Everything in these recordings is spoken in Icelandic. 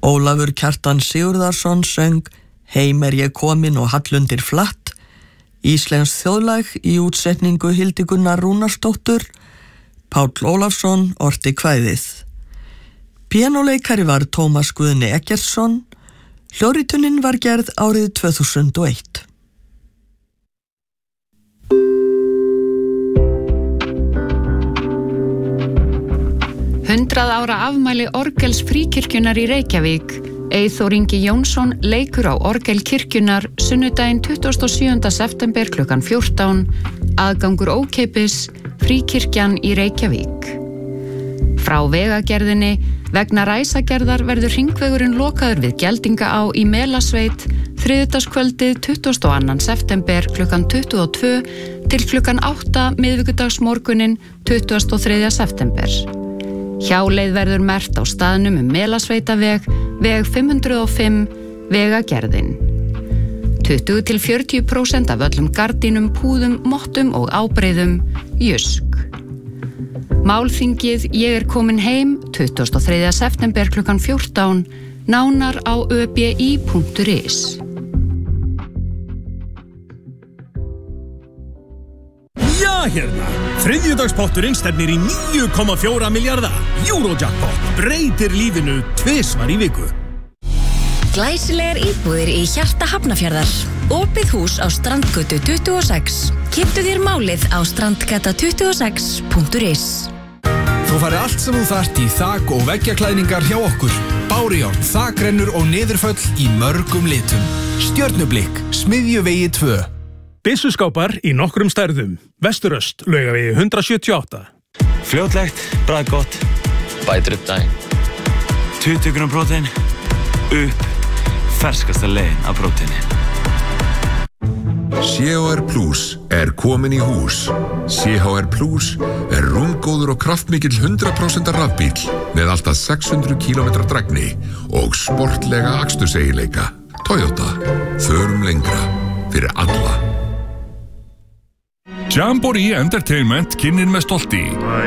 Ólafur Kjartan Sigurðarsson söng Heim ég komin og hallundir flatt, íslenskt þjóðlag í útsetningu Hildigunnar Rúnarsdóttur, Páll Ólafsson orti kvæðið. Píanóleikari var Tómas Guðni Eggertsson, hljóðritunin var gerð árið 2001. Ára afmæli orgels Fríkirkjunnar í Reykjavík. Eyþór Ingi Jónsson leikur á orgel kirkjunnar sunnudaginn 27. september klukkan 14, aðgangur ókeypis, Fríkirkjan í Reykjavík. Frá vegagerðinni vegna ræsagerðar verður hringvegurinn lokaður við Geldingaá í Melasveit þriðjudagskvöldið 22. september klukkan 22 til klukkan 8 miðvikudagsmorguninn 23. september. Hjáleið verður merkt á staðnum Melasveitaveg, veg 505, vegagerðin. 20-40% af öllum gardínum, púðum, mottum og ábreiðum, Jysk. Málþingið Ég komin heim, 23. september klukkan 14, nánar á öbi.is. Já, hérna! Þriðjudagspotturinn stefnir í 9,4 milljarða. Eurojackpot breytir lífinu tvisvar í viku. Glæsilegar íbúðir í hjarta Hafnarfjarðar. Opið hús á Strandgötu 26. Kynntu þér málið á strandgata26.is. Þú færð allt sem þú þarft í þak- og veggjaklæðningar hjá okkur. Bárujárn, þakrennur og niðurföll í mörgum litum. Stjörnublikk, Smiðjuvegi 2. Byssuskápar í nokkrum stærðum. Vesturöst, Laugavegi 178. Fljótlegt, bragðgott, bætir upp daginn. 20 grám prótein, upp, ferskasta leiðin af próteini. CHR Plus komin í hús. CHR Plus rúmgóður og kraftmikill 100% rafbíll með alltaf 600 km drægni og sportlega aksturseiginleika. Toyota, förum lengra fyrir alla. Jamboree Entertainment kynnir með stolti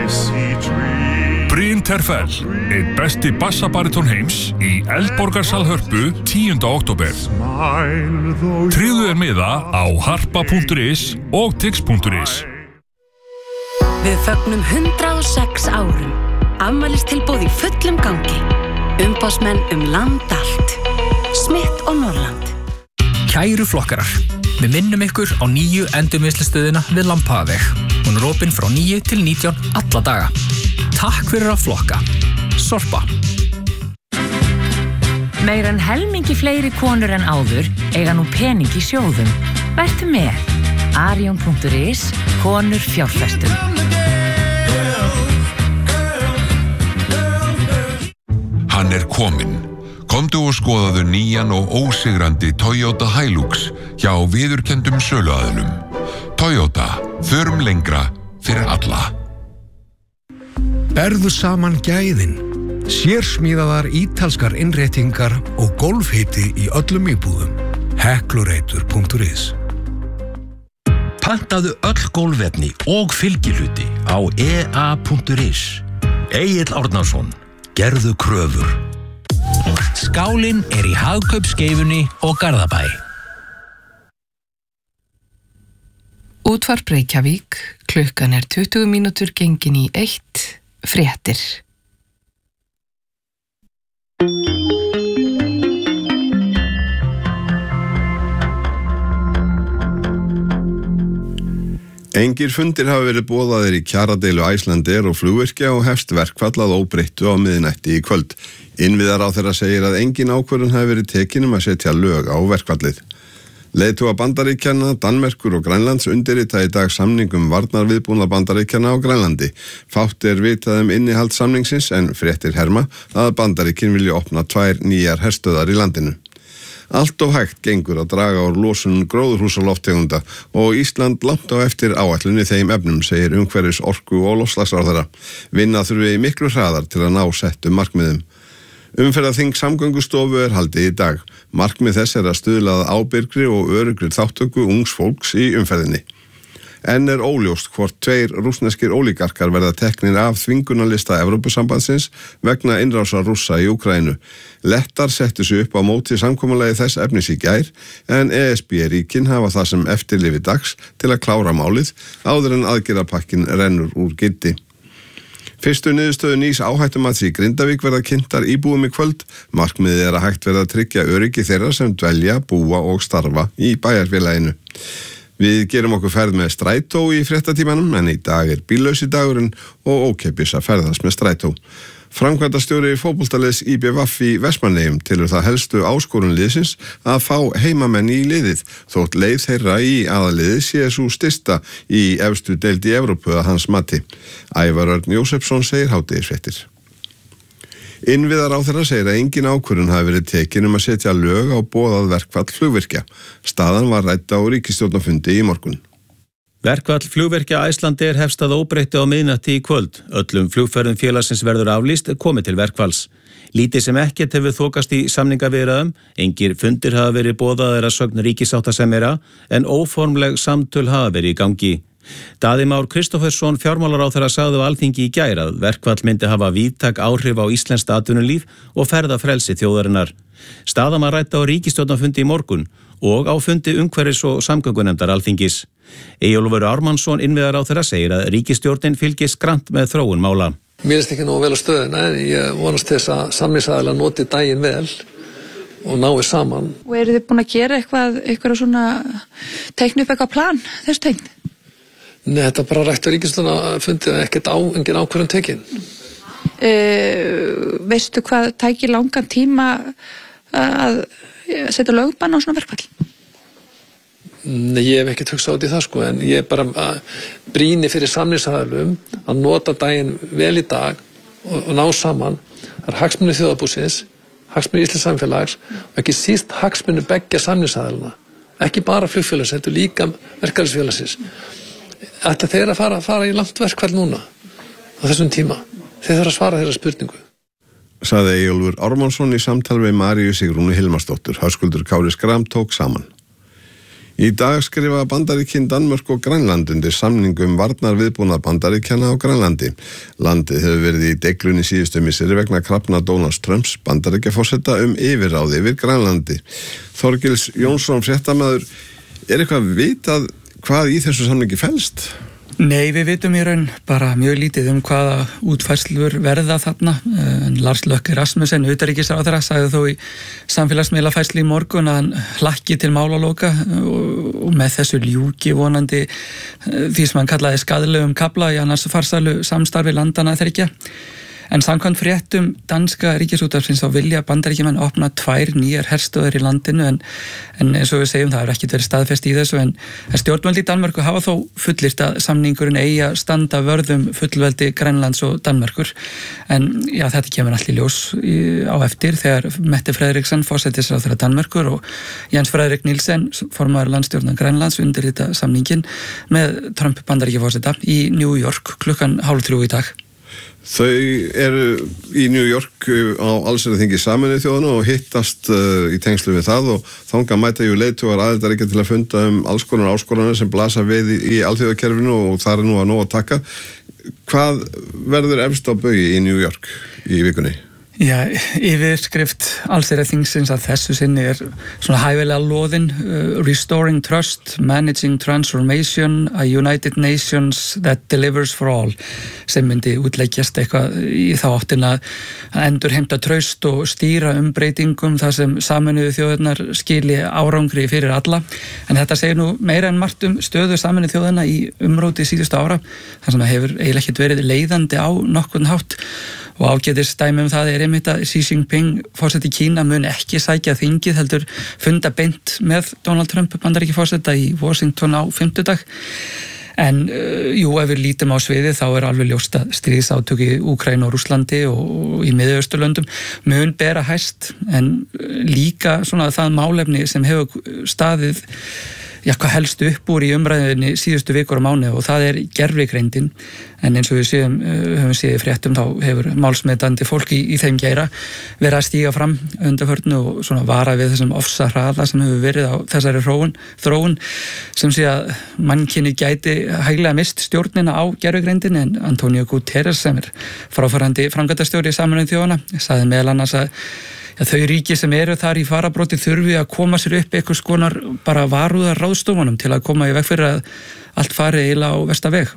Bryn Terfell, einn besti bassabaritón heims í Eldborgarsal Hörpu 10. október. Tryggðu miða á harpa.is og tix.is. Við fögnum 106 árum. Afmælistilboð í fullum gangi. Umboðsmenn land allt. Smith og Norrland. Kæru flokkarar, við minnum ykkur á nýju endurvinnslustöðina við Lampaveg. Hún opin frá 9 til 19 alla daga. Takk fyrir að flokka. Sorpa. Meira en helmingi fleiri konur en áður eiga nú pening í sjóðum. Vertu með. Arion.is, konur fjárfestum. Hann kominn. Komdu og skoðaðu nýjan og ósigrandi Toyota Hilux hjá viðurkenndum söluaðilum. Toyota, förum lengra fyrir alla. Berðu saman gæðin, sérsmíðaðar ítalskar innréttingar og golfhiti í öllum íbúðum. Heklureitur.is. Pantaðu öll gólfefni og fylgihluti á ea.is. Egill Árnason, gerðu kröfur. Skálinn í Hagkaupsskeifunni og Garðabæ. Útvarp Reykjavík, klukkan 20 mínútur gengin í 1, fréttir. Engir fundir hafa verið boðaðir í kjaradeilu Icelandair og flugvirkja og hefst verkfall að óbreyttu á miðnætti í kvöld. Innviðaráðherra segir að engin ákvörðun hafi verið tekin að setja lög á verkfallið. Leiðtogar Bandaríkjanna, Danmerkur og Grænlands undirrita í dag samning varnarviðbúnað Bandaríkjanna á Grænlandi. Fátt vitað innihald samningsins en fréttir herma að Bandaríkin vilja opna 2 nýjar herstöðar í landinu. Allt of hægt gengur að draga úr losun gróðurhúsalofttegunda og Ísland langt á eftir áætlun í þeim efnum, segir umhverfis-, orku- og loftslagsráðherra. Vinna þurfi miklu hraðar til að ná settum markmiðum. Umferðarþing Samgöngustofu haldið í dag. Markmið þess að stuðla að ábyrgri og öruggri þátttöku ungs fólks í umferðinni. En óljóst hvort 2 rússneskir ólígarkar verða teknir af þvingunarlista Evrópusambandsins vegna innrásar Rússa í Úkraínu. Lettar settu sig upp á móti samkomulagi þess efnis í gær, en ESB-ríkin hafa það sem eftirlifi dags til að klára málið áður en aðgerðapakkin rennur úr gildi. Fyrstu niðurstöðu nýs áhættumats í Grindavík verða kynntar íbúum í kvöld. Markmiðið að hægt verða að tryggja öryggi þeirra sem dvelja, búa og starfa í bæjarfélaginu. Við gerum okkur ferð með strætó í fréttatímanum, en í dag bíllausi dagurinn og ókeypis að ferðast með strætó. Framkvæmdastjóri fótboltaliðs IBVF í Vestmannaeyjum telur það helstu áskorun liðsins að fá heimamenn í liðið, þótt leið þeirra í aðaliðið sé sú stysta í efstu deild í Evrópu að hans mati. Ævar Örn Jósefsson segir hádegisfréttir. Innviðaráðherra segir að engin ákvörðun hafi verið tekin að setja lög á boðað verkfall flugvirkja. Staðan var rædd á ríkisstjórnarfundi í morgun. Verkfall flugvirkja Icelandair hefst að óbreyttu á miðnætti í kvöld. Öllum flugferðum félagsins verður aflýst komið til verkfalls. Lítið sem ekkert hefur þokast í samningaviðræðum, engir fundir hafa verið boðaðir að sögn ríkissáttasemjara, en óformleg samtöl hafa verið í gangi. Daði Már Kristófersson fjármálaráðherra sagði á Alþingi í gær að verkfall myndi hafa víðtæk áhrif á íslenskt atvinnulíf og ferðafrelsi þjóðarinnar. Staðan var rædd á ríkisstjórnarfundi í morgun og á fundi umhverfis- og samgöngunefndar Alþingis. Eyjólfur Ármannsson innviðaráðherra segir að ríkisstjórnin fylgist grannt með þróun mála. Mér finnst ekki nógu vel á stöðuna, en ég vonast þess að samningsaðilar noti daginn vel og nái saman. Og eru þið búin að gera eitthvað svona, teikna upp eitthvað plan þess tengt? Nei, þetta er bara rætt á ríkisstjórnarfundi, engin ákvörðun tekin. Veistu hvað tæki langan tíma að setja lögbann á svona verkfall? Nei, ég hef ekkert hugsað út í það sko, en ég bara brýni fyrir samningsaðilum að nota daginn vel í dag og ná saman. Það er hagsmunir þjóðarbúsins, hagsmunir íslensks samfélags og ekki síst hagsmunir beggja samningsaðilana. Ekki bara flugfélagsins, heldur líka verkalýðsfélagsins. Ætla þeir að fara í langt verkfall núna á þessum tíma. Þeir þarf að svara þeirra spurningu. Sagði Eyjólfur Ármannsson í samtal við Maríu Sigrúnu Hilmarsdóttur. Höskuldur Kári Skram tók saman. Í dag skrifa Bandaríkin, Danmörk og Grænland undir samningum varnarviðbúnað Bandaríkjanna á Grænlandi. Landið hefur verið í deiglunni síðustu misseri vegna krafna Donalds Trumps Bandaríkjaforseta yfirráð yfir Grænlandi. Þorgils Jónsson, fréttamaður, eitthvað vitað hvað í þessu samningi felst? Nei, við vitum í raun bara mjög lítið hvaða útfærslur verða þarna. Lars Løkke Rasmussen, utanríkisráðherra, sagði þó í samfélagsmiðlafærslu í morgun að hann hlakki til málaloka og með þessu ljúki vonandi því sem hann kallaði skaðlegum kafla í annars farsælu samstarfi landana þriggja. En samkvæmt fréttum danska ríkisútvarpsins þá vilja Bandaríkjamenn opna 2 nýjar herstöðar í landinu en eins og við segjum það hefur ekkert verið staðfest í þessu en stjórnvöld í Danmörku hafa þó fullyrt að samningurinn eigi að standa vörðum fullveldi Grænlands og Danmörkur en já, þetta kemur allt í ljós á eftir þegar Mette Frederiksen, forsætisráðherra Danmörkur og Jens Frederik Nielsen, formaður landstjórnar Grænlands undirrita samningin með Trump Bandaríkjaforseta í New York 2:30 í dag. Þau eru í New York á allsherjarþingi Sameinuðu þjóðanna og hittast í tengslu við það og þangað mæta leiðtogar aðildarríkja til að funda alls konar áskoranir sem blasa við í alþjóðakerfinu og það nú að nóg að taka. Hvað verður efst á baugi í New York í vikunni? Já, yfirskrift allsherjarþingsins að þessu sinni svona hæfilega loðin Restoring Trust, Managing Transformation, a United Nations that delivers for all sem myndi útleggjast eitthvað í þá áttina að endurheimta traust og stýra umbreytingum þar sem Sameinuðu þjóðirnar skili árangri fyrir alla en þetta segir nú meira en margt stöðu Sameinuðu þjóðirna í umróti síðustu ára þar sem það hefur eiginlega ekkert verið leiðandi á nokkurn hátt og ágætis dæmi það einmitt að Xi Jinping forseti Kína mun ekki sækja þingið heldur funda beint með Donald Trump Bandaríkjaforseta í Washington á fimmtudag en jú, ef við lítum á sviði þá alveg ljóst að stríðsátök í Úkraínu og Rússlandi og í Miðausturlöndum mun bera hæst en líka svona það málefni sem hefur staðið hvað helst upp úr í umræðinni síðustu vikur og mánuði og það gervigreindin, en eins og við höfum séð í fréttum þá hefur málsmetandi fólk í þeim geira verið að stíga fram undanförnu og svona vara við þessum ofsahraða sem hefur verið á þessari þróun sem sé að mannkynið gæti hæglega mist stjórnina á gervigreindin, en Antonio Guterres sem fráfarandi framkvæmdastjóri Sameinuðu þjóðanna sagði meðal annars að þau ríki sem eru þar í farabróti þurfi að koma sér upp einhvers konar bara varúðar ráðstofunum til að koma í veg fyrir að allt fari eiginlega á versta veg.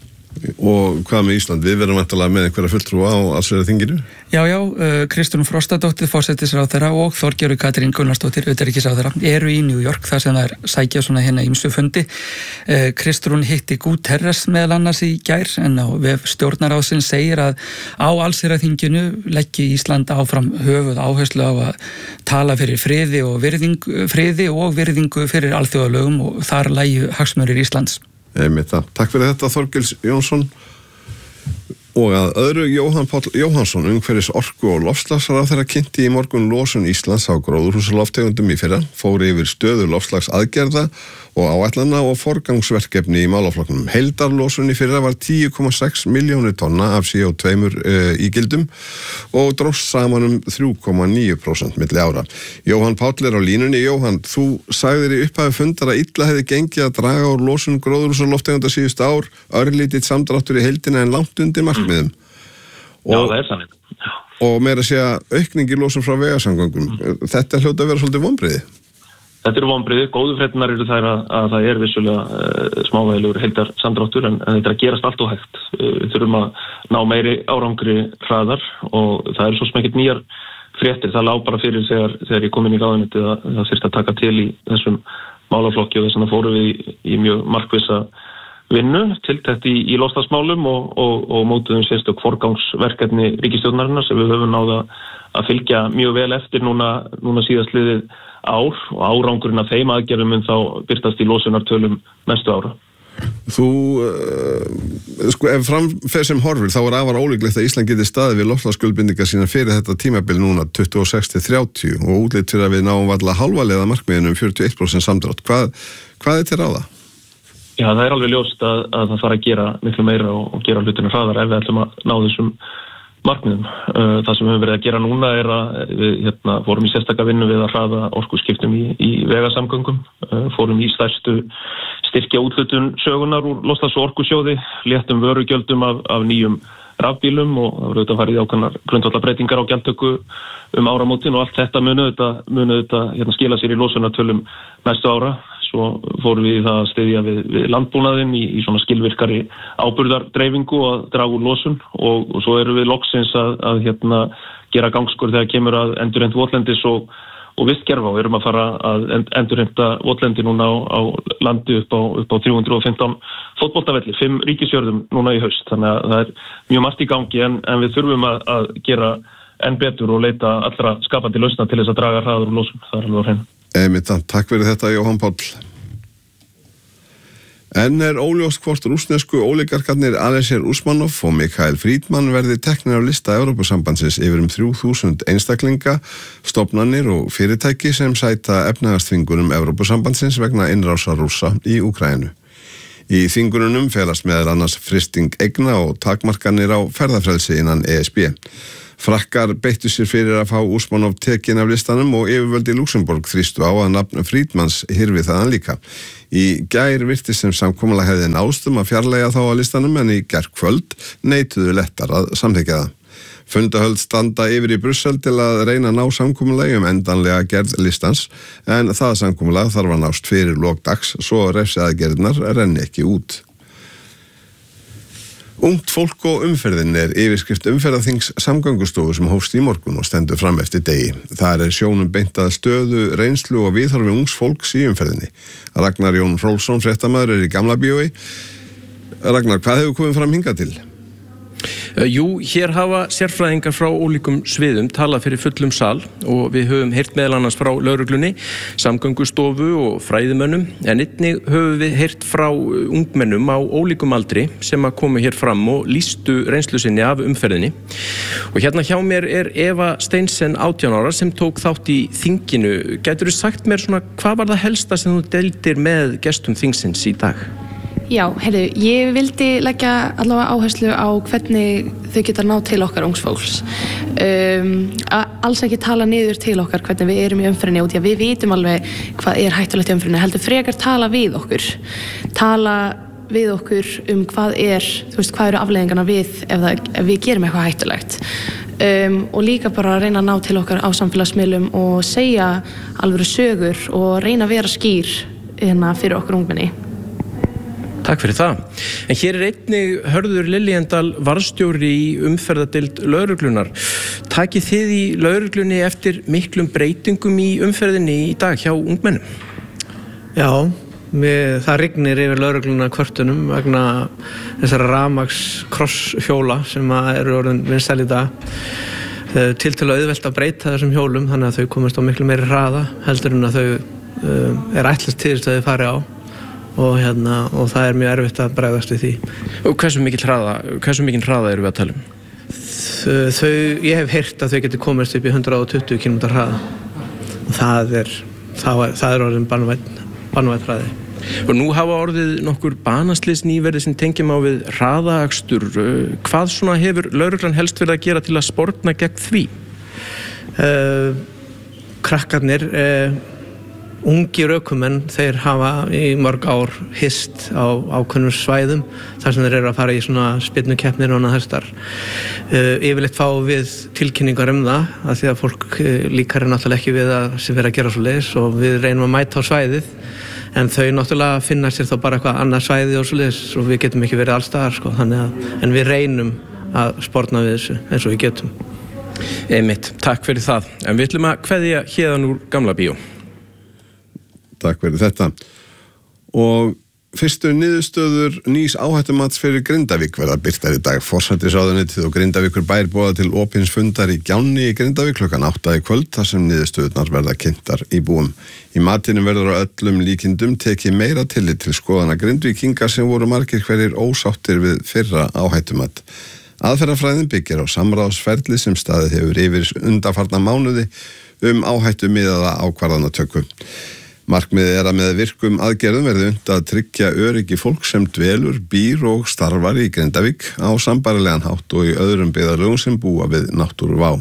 Og hvað með Ísland? Við verðum vantarlega með einhverja fulltrúa á allsherjarþinginu? Já, Kristrún Frostadóttir, forsætisráðherra og Þorgerður Katrín Gunnarsdóttir, utanríkisráðherra, eru í New York þar sem þær sækja svona hérna ýmsu fundi. Kristrún hitti Guterres meðal annars í gær, en á vef stjórnarráðsins segir að á allsherjarþinginu leggi Ísland áfram höfuð áherslu á að tala fyrir friði og virðingu fyrir alþjóðalögum og þar lægju hagsmunir Íslands. Takk fyrir þetta Þorgils Jónsson. Og að öðru, Jóhann Páll Jóhannsson, umhverfis orku og loftslagsráðherra kynnti í morgun losun Íslands á gróðurhúsalofttegundum í fyrra, fór yfir stöðu loftslagsaðgerða og áætlana og forgangsverkefni í málaflokknum. Heildarlosun í fyrra var 10,6 milljónir tonna af CO2 ígildum og dróst saman 3,9% milli ára. Jóhann Páll á línunni. Jóhann, þú sagðir í upphafi fundar að illa hefði gengið að draga úr losun gróðurhúsalofttegunda síðustu ár, örlítið samdráttur í heildina en langt undir markmiðum. Já, það sanninn. Og meira að segja aukning í losun frá vegasamgöngum. Þetta hljóta að vera svolítið vonbrigði. Þetta eru vonbrigði. Góðu fréttirnar eru þær að það vissulega smávægilegur heildar samdráttur, en þetta að gerast allt og hægt. Við þurfum að ná meiri árangri hraðar og það eru svo sem ekkert nýjar fréttir. Það lá bara fyrir þegar ég kom inn í ráðuneytið að það þyrfti að taka til í þessum málaflokki og þess vegna fórum við í mjög markvissa vinnu, tiltækt í loftslagsmálum og mótuðum sérstök forgangsverkefni ríkisstjórnarinnar sem við höfum náð að fylgja mjög vel eftir núna síðastliðið ár og árangurinn af þeim aðgerðum mun þá birtast í losunartölum næstu ára. Þú, ef framferð sem horfir, þá afar ólíklegt að Ísland geti staðið við loftslagsskuldbindingar sína fyrir þetta tímabil núna 26-30 og útlit fyrir að við náum varla hálfaleiða markmiðinu 41% samdrátt. Hvað til ráða? Já, það alveg ljóst að það fara að gera miklu meira og gera hlutinu hraðar ef við ætlum að ná þessum markmiðum. Það sem við höfum verið að gera núna að við fórum í sérstaka vinnu við að hraða orkuskiptum í vegasamgöngum, fórum í stærstu styrkja úthlutun sögunar úr loftslags- og orkusjóði, léttum vörugjöldum af nýjum rafbílum og það voru auðvitað farið í ákveðnar grundvallarbreytingar á gjaldtöku áramótin og allt þetta munu þetta skila sér í losunartölum næstu ára. Svo fórum við það að styðja við landbúnaðinn í svona skilvirkari áburðardreifingu og draga úr losun og svo erum við loksins að gera gangskur þegar kemur að endurheimt votlendis og vistgerfa og erum að fara að endurheimta votlendi núna á landi upp á 315 fótboltavelli, 5 ríkisjörðum núna í haust. Þannig að það mjög margt í gangi en við þurfum að gera enn betur og leita allra skapandi lausna til þess að draga hraðar úr losun. Það alveg á hreinu. Takk fyrir þetta, Jóhann Páll. En óljóst hvort rússnesku óligarkarnir Aleksej Usmanov og Mikhail Fridman verði teknir af lista Evrópusambandsins yfir 3.000 einstaklinga, stofnanir og fyrirtæki sem sæta efnahagsþvingunum Evrópusambandsins vegna innrásar Rússa í Úkraínu. Í þvingununum felast meðal annars frysting eigna og takmarkanir á ferðafrelsi innan ESB. Frakkar beittu sér fyrir að fá Usmanov tekin af listanum og yfirvöld í Luxemborg þrýstu á að nafn Fridmans hyrfi þaðan líka. Í gær virtist sem samkomulag hefði náðst að fjarlægja þá á listanum en í gærkvöld neituðu lettar að samþykkja það. Fundahöld standa yfir í Brussel til að reyna að ná samkomulagi endanlega gerð listans en það samkomulag þarf að nást fyrir lok dags svo refsiaðgerðirnar renni ekki út. Ungt fólk og umferðin yfirskrift umferðarþings samgöngustofu sem hófst í morgun og stendur fram eftir degi. Þar sjónum beint að stöðu, reynslu og viðhorfi ungs fólks í umferðinni. Ragnar Jón Hrólfsson, fréttamaður, í Gamla bíói. Ragnar, hvað hefur komið fram hingað til? Jú, hér hafa sérfræðingar frá ólíkum sviðum talað fyrir fullum sal og við höfum heyrt meðal annars frá lögreglunni, samgöngustofu og fræðimönnum, en einnig höfum við heyrt frá ungmennum á ólíkum aldri sem að komu hér fram og lýstu reynslu sinni af umferðinni. Og hérna hjá mér Eva Steinsen 18 ára sem tók þátt í þinginu. Gætirðu sagt mér svona, hvað var það helsta sem þú deildir með gestum þingsins í dag? Já, ég vildi leggja allavega áherslu á hvernig þau geta náð til okkar ungs fólks. Alls ekki tala niður til okkar hvernig við erum í umferðinni út í að við vitum alveg hvað hættulegt í umferðinni, heldur frekar tala við okkur. Tala við okkur hvað hvað eru afleiðingarna við ef við gerum eitthvað hættulegt. Og líka bara reyna að ná til okkar á samfélagsmiðlum og segja alvöru sögur og reyna að vera skýr fyrir okkur ungmenni. Takk fyrir það. En hér einnig Hörður Liljendal varðstjóri í umferðardeild lögreglunar. Takið þið í lögreglunni eftir miklum breytingum í umferðinni í dag hjá ungmennum? Já, það rignir yfir lögregluna kvörtunum vegna þessara rafmagnskross-hjóla sem eru orðin vinsæl í dag. Til að auðvelt að breyta þessum hjólum þannig að þau komast á miklu meiri hraða heldur en að þau ætlast til þess að þau fari á. Og það er mjög erfitt að bregðast við því. Og hversu mikil hraða eru við að tala um? Ég hef heyrt að þau geti komist upp í 120 km hraða. Það er orðin banvænt hraði. Og nú hafa orðið nokkur banaslys nýverði sem tengjum á við hraðaakstur. Hvað svona hefur lögreglan helst verið að gera til að sporna gegn því? Krakkarnir ungir ökumenn, þeir hafa í mörg ár hist á ákveðnum svæðum þar sem þeir eru að fara í svona spyrnukeppnir og annað þessar. Yfirleitt fá við tilkynningar það af því að fólk líkar náttúrulega ekki við að sem vera að gera svoleiðis og við reynum að mæta á svæðið en þau náttúrulega finna sér þá bara eitthvað annað svæði og svoleiðis og við getum ekki verið allstaðar en við reynum að sporna við þessu eins og við getum. Einmitt, takk fyrir það. En við ætlum að kveðja héðan úr Gamla bíó. Takk fyrir þetta. Og fyrstu niðurstöður nýs áhættumats fyrir Grindavík verða birtar í dag. Forsætisráðuneytið og Grindavíkur bær boða til opins fundar í Gjánni í Grindavík klukkan 8 í kvöld þar sem niðurstöðurnar verða kynntar í búum. Í matinu verður á öllum líkindum tekið meira tillit til skoðana Grindvíkinga sem voru margir hverjir ósáttir við fyrra áhættumat. Aðferðafræðin byggir á samráðsferli sem staðið hefur yfir undanfarna mánuði áhættu miðaða ákvarðanatöku. Markmiðið að með virkum aðgerðum verði unnt að tryggja öryggi fólk sem dvelur, býr og starfar í Grindavík á sambærilegan hátt og í öðrum byggðarlögum sem búa við náttúruvá.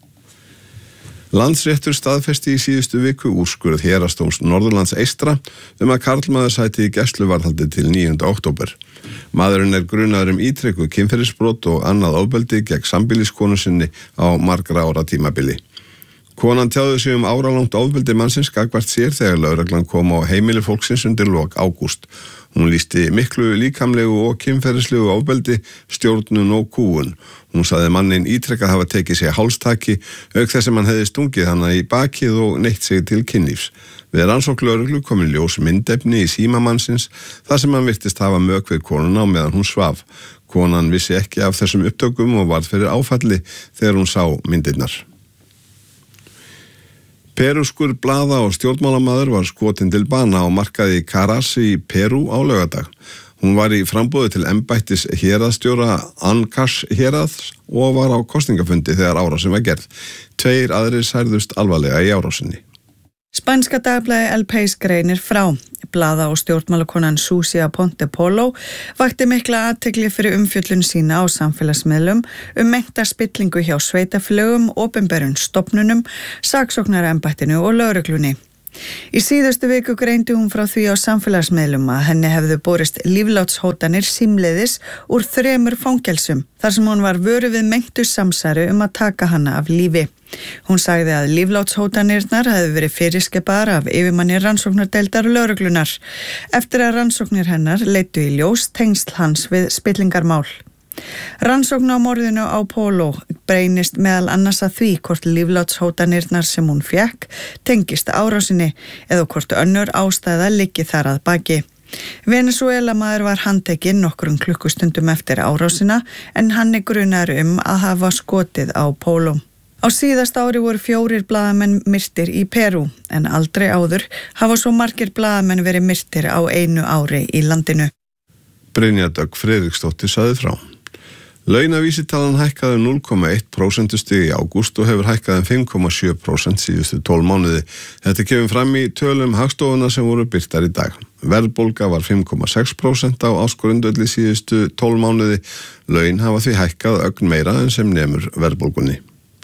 Landsréttur staðfesti í síðustu viku úrskurð Héraðsdóms Norðurlands eystra að karlmaður sæti í gæsluvarðhaldi til 9. október. Maðurinn grunaður ítrekuð kynferðisbrot og annað ofbeldi gegn sambýliskonu sinni á margra ára tímabili. Konan tjáði sig áralangt ofbeldi mannsins gagnvart sér þegar lögreglan kom á heimili fólksins undir lok ágúst. Hún lýsti miklu líkamlegu og kynferðislegu ofbeldi, stjórnun og kúgun. Hún sagði manninn ítrekkað hafa tekið sig hálstaki auk þess sem hann hefði stungið hana í bakið og neytt sig til kynlífs. Við rannsókn lögreglu kom í ljós myndefni í síma mannsins þar sem hann virtist hafa mök við konuna á meðan hún svaf. Konan vissi ekki af þessum upptökum og varð fyrir áfalli þegar hún sá myndirnar. Perúskur blaða- og stjórnmálamaður var skotin til bana á markaði Caras í Perú á laugardag. Hún var í framboði til embættis héraðsstjóra Ancash héraðs og var á kosningafundi þegar árásin var gerð. 2 aðrir særðust alvarlega í árásinni. Spænska dagblaði El País greinir frá. Blaða- og stjórnmálakonan Susi Aponte Polo vakti mikla athygli fyrir umfjöllun sína á samfélagsmiðlum meinta spillingu hjá sveitafélögum, opinberum stofnunum, saksóknaraembættinu og lögreglunni. Í síðustu viku greindi hún frá því á samfélagsmiðlum að henni hefðu borist líflátshótanir símleiðis úr 3 fangelsum þar sem hún var vöruð við meintu samsæri að taka hana af lífi. Hún sagði að líflátshótanirnar hefðu verið fyrirskipaðar af yfirmanni rannsóknardeildar lögreglunar. Eftir að rannsóknir hennar leiddu í ljós tengsl hans við spillingarmál. Rannsókn á morðinu á Polo breinist meðal annars að því hvort líflátshótanirnar sem hún fékk tengist árásinni eða hvort önnur ástæða liggi þar að baki. Venezuela maður var handtekinn nokkrum klukkustundum eftir árásina en hann grunaður að hafa skotið á Polo. Á síðasta ári voru 4 blaðamenn myrtir í Perú en aldrei áður hafa svo margir blaðamenn verið myrtir á einu ári í landinu. Brynja Dögg Friðriksdóttir sagði frá. Launavísitalan hækkaði 0,1% í ágúst og hefur hækkað 5,7% síðustu 12 mánuði. Þetta kemur fram í tölum Hagstofuna sem voru birtar í dag. Verðbólga var 5,6% á ársgrundvelli síðustu 12 mánuði. Laun hafa því hækkað ögn meira en sem nemur verðbólgunni.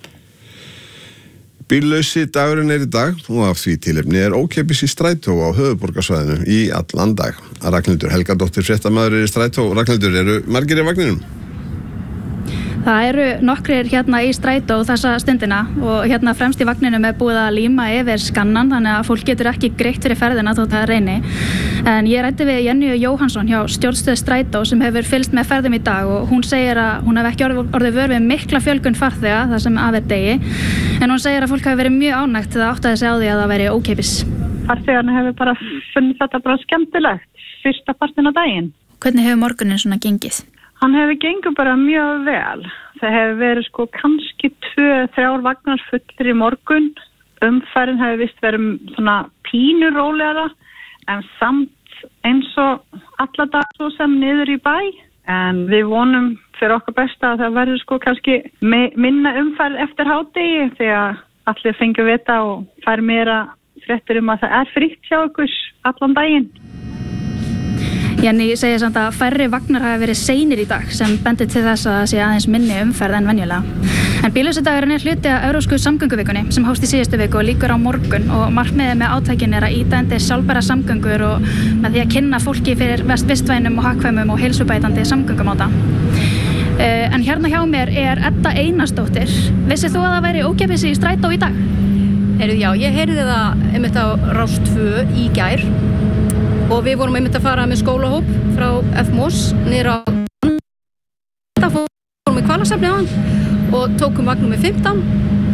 Bíllausi dagurinn í dag og af því tilefni ókeypis í strætó á höfuðborgarsvæðinu í allan dag. Ragnhildur Helgadóttir fréttamaður í strætó. Ragnhildur, eru margir í vagninum? Það eru nokkrir hérna í strætó þessa stundina og hérna fremst í vagninum búið að líma yfir skannan þannig að fólk getur ekki greitt fyrir ferðina þótt það reyni. En ég ræddi við Jenny Jóhannsson hjá stjórnstöð strætó sem hefur fylgst með ferðum í dag og hún segir að hún hef ekki orðið vör við mikla fjölgun farþega þar sem af degi en hún segir að fólk hafi verið mjög ánægt þegar það áttaði sig á því að það væri ókeypis. Farþegarnir hefur bara funnið þetta bara skemmtilegt fyrsta partinn á daginn. Hvernig hefur morgunin svona gengið? Hann hefur gengið bara mjög vel. Það hefur verið kannski 2-3 vagnar fullir í morgun. Umferðin hefur vist verið svona pínu rólegara en samt eins og alla dag svo sem niður í bæ. En við vonum fyrir okkar besta að það verður kannski minna umferð eftir hádegi þegar allir fengi vita og fær meira fréttir að það frítt hjá okkur allan daginn. Jenny segir samt að færri vagnar hafi verið seinir í dag sem bendir til þess að það sé aðeins minni umferð en venjulega. En bílausudagurinn hluti af Evrópsku samgönguvikunni sem hófst í síðustu viku og lýkur á morgun og markmiðið með átakinu að ýta undir sjálfbæra samgöngur og með því að kynna fólki fyrir vistvænum og hagkvæmum og heilsubætandi samgöngumáta. En hérna hjá mér Edda Einarsdóttir. Vissir þú að það væri ókeypis í strætó í dag? Já, ég heyrði það einmitt á Rás 2 í gær. Og við vorum einmitt að fara með skólahóp frá FMOS niður á það fórum í Hvalasafni á hann og tókum vagn númer 15.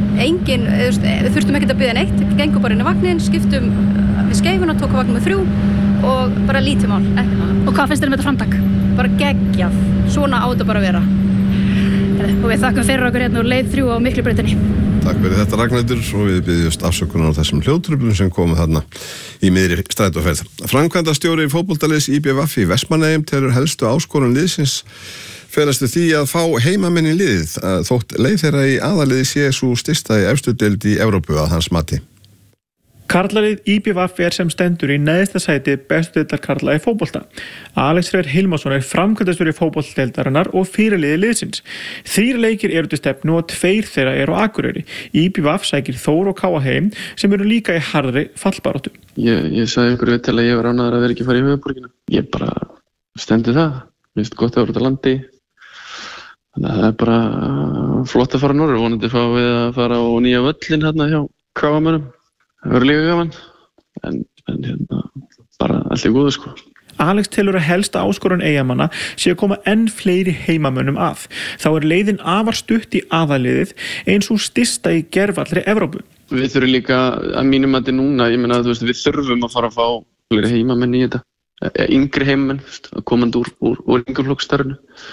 Við þurftum ekkert að biðja neitt, gengum bara inn í vagnin, skiptum við skeifuna, tókum vagn númer 3 og bara lítið mál. Og hvað finnst þér þetta framtak? Bara geggjað, svona á þetta bara að vera. Og við þakkum fyrir okkur hérna úr leið 3 á Miklubrautinni. Takk fyrir þetta Ragnhildur og við byggjumst afsökunar á þessum hljóðtruflum sem komu þarna í miðri strætóferð. Framkvæmdastjóri fótboltaliðs IBVF í Vestmannaeyjum telur helstu áskorun liðsins felast því að fá heimamenn í liðið þótt leið þeirra í aðaliði sé sú stysta í efstu deild í Evrópu að hans mati. Karlalið IBVF sem stendur í neðsta sæti bestu deildar karla í fótbolta. Alex Freyr Hilmarsson framkvæmdastjóri fótboltadeildarinnar og fyrirliði liðsins. 3 leikir eru til stefnu og 2 þeirra eru á Akureyri. IBVF sækir Þór og Káa heim sem eru líka í harðri fallbaráttu. Ég sagði ykkur við til að ég var ánægður að vera ekki að fara í höfuðborgina. Ég bara stendi það. Mér finnst gott að vera út á landi. Þannig að það bara flott að fara norður. Vonandi fá við að fara á nýja völlin hérna hjá Káamönnum. Það verður líka gaman, en bara allt í góðu sko. Alex telur að helsta áskorun Eyjamanna sé að koma enn fleiri heimamönnum að. Þá leiðin afar stutt í aðaliðið eins og stysta í gervallri Evrópu. Við þurfum líka að mínum að þetta núna, ég meina að við þurfum að fara að fá fleiri heimamenn í þetta. Yngri heimamenn, komandi úr yngreflokksstarfinu.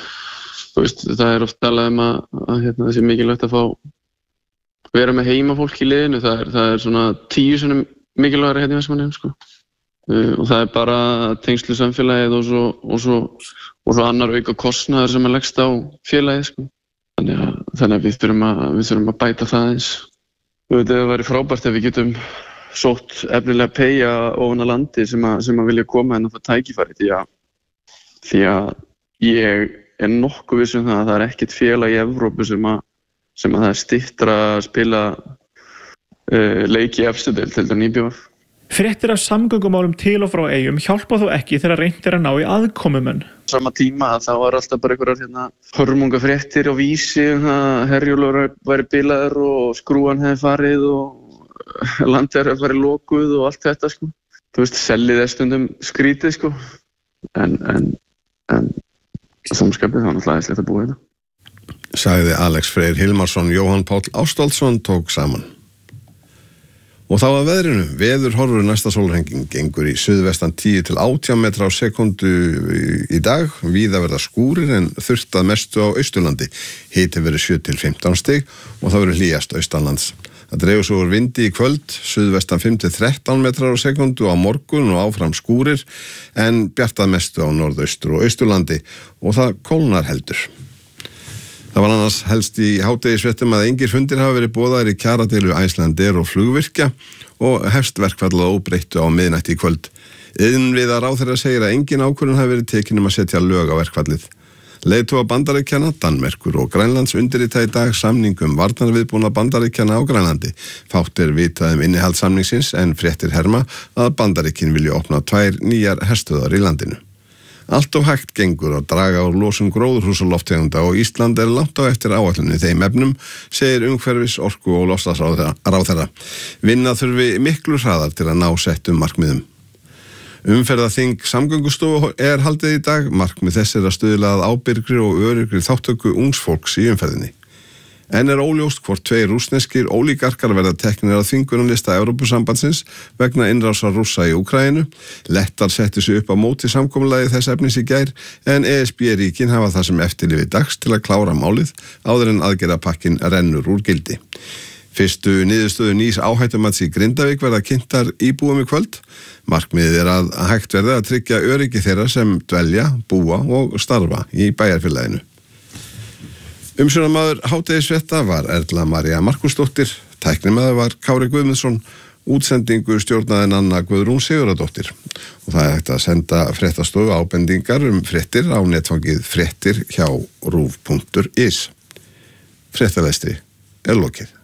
Það oft talað að það sé mikilvægt að fá vera með heimafólk í liðinu, það svona 10 sinnum mikilvægara hérna í Vestmannaeyjum sko. Og það bara tengslu samfélagið og svo annar auka kostnaður sem leggst á félagið sko. Þannig að við þurfum að bæta það eins. Það væri frábært ef við getum sótt efnilega peyja ofan að landi sem að vilja koma en að það tækifæri því að ég nokkuð viss það að það ekkert félag í Evrópu sem að það styttra að spila leiki í efstu deild heldur en IBVF. Fréttir af samgöngumálum til og frá Eyjum hjálpa þó ekki þegar reynt að ná í aðkomumenn. Sama tíma þá var alltaf bara einhverjar hörmungafréttir á Vísi Herjólfur væri bilaður og skrúan hefði farið og landið hefði farið lokuð og allt þetta sko. Þú veist, sellið stundum skrítið sko. En samskapið þá náttúrulega æðislegt að búa þetta. Sagði Alex Freyr Hilmarsson. Jóhann Páll Ástvaldsson tók saman. Og þá að veðrinu, veðurhorfur næsta sólarhringing gengur í suðvestan 10 til 18 metra á sekundu í dag, víða verða skúrir en þurrt að mestu á Austurlandi, hiti verður 7 til 15 stig og það verður hlýjast austanlands. Það dregur svo úr vindi í kvöld, suðvestan 5 til 13 metrar á sekundu á morgun og áfram skúrir en bjartað mestu á norðaustur og Austurlandi og það kólnar heldur. Það var annars helst í hádegisfréttum að engir fundir hafa verið boðaðir í kjaradeilu Icelandair og flugvirkja og hefst verkfall að óbreyttu á miðnætti í kvöld. Innviðar ráðherra segir að engin ákvörðun hafi verið tekin að setja lög á verkfallið. Leiðtogar Bandaríkjanna, Danmerkur og Grænlands undirrita í dag samning varnarviðbúnað Bandaríkjanna á Grænlandi. Fátt vitað innihald samningsins en fréttir herma að Bandaríkin vilja opna 2 nýjar herstöðvar í landinu. Allt of hægt gengur að draga úr losun gróðurhúsalofttegunda og Ísland langt á eftir áætlunni þeim efnum, segir umhverfis, orku og loftslagsráðherra. Vinna þurfi miklu hraðar til að ná settum markmiðum. Umferðarþing Samgöngustofu haldið í dag. Markmið þess að stuðla að ábyrgri og öryggri þáttöku ungs fólks í umferðinni. En óljóst hvort 2 rússneskir ólígarkar verða teknir á þvingunarlista Evrópusambandsins vegna innrásar Rússa í Úkraínu. Lettar setti sig upp á móti samkomulagi þess efnis í gær en ESB-ríkin hafa það sem eftirlifi dags til að klára málið áður en aðgerðapakkin rennur úr gildi. Fyrstu niðurstöðu nýs áhættumats í Grindavík verða kynntar íbúum í kvöld. Markmiðið að hægt verða að tryggja öryggi þeirra sem dvelja, búa og starfa í bæjarfélaginu. Umsjónarmaður hádegisfrétta var Erla María Markúsdóttir, tæknimaður var Kári Guðmundsson, útsendingu stjórnaði Nanna Guðrún Sigurðardóttir. Og það hægt að senda fréttastofu ábendingar fréttir á netfangið fréttir hjá rúv.is. Fréttalestri lokið.